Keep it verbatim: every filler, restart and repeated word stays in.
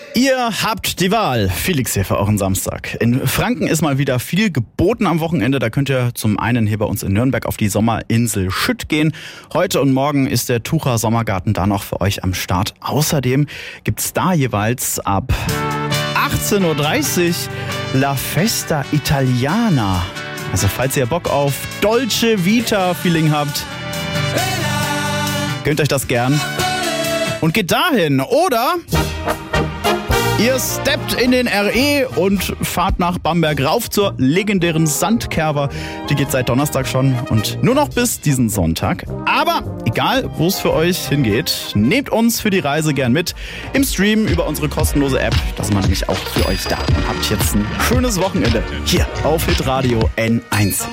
Ihr habt die Wahl. Felix hier für euren Samstag. In Franken ist mal wieder viel geboten am Wochenende. Da könnt ihr zum einen hier bei uns in Nürnberg auf die Sommerinsel Schütt gehen. Heute und morgen ist der Tucher Sommergarten da noch für euch am Start. Außerdem gibt's da jeweils ab achtzehn Uhr dreißig La Festa Italiana. Also falls ihr Bock auf Dolce Vita Feeling habt, gönnt euch das gern und geht dahin. Oder ihr steppt in den R E und fahrt nach Bamberg rauf zur legendären Sandkerber. Die geht seit Donnerstag schon und nur noch bis diesen Sonntag. Aber egal, wo es für euch hingeht, nehmt uns für die Reise gern mit im Stream über unsere kostenlose App. Da sind wir nämlich auch für euch da. Und habt jetzt ein schönes Wochenende hier auf Hitradio N eins.